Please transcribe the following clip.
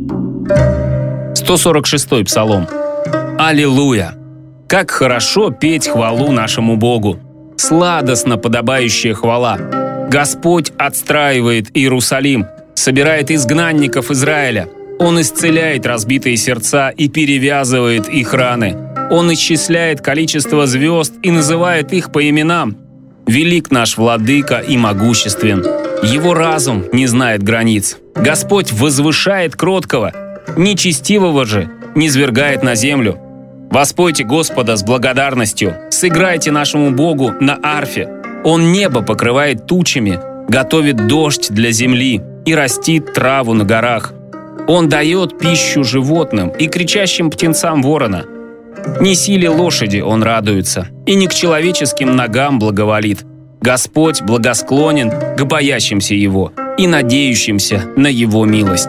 146-й псалом. Аллилуйя! Как хорошо петь хвалу нашему Богу! Сладостно подобающая хвала! Господь отстраивает Иерусалим, собирает изгнанников Израиля. Он исцеляет разбитые сердца и перевязывает их раны. Он исчисляет количество звезд и называет их по именам. Велик наш Владыка и могуществен. Его разум не знает границ. Господь возвышает кроткого, нечестивого же низвергает на землю. Воспойте Господа с благодарностью, сыграйте нашему Богу на арфе. Он небо покрывает тучами, готовит дождь для земли и растит траву на горах. Он дает пищу животным и кричащим птенцам ворона. Не силе лошади он радуется, и не к человеческим ногам благоволит. Господь благосклонен к боящимся Его и надеющимся на Его милость.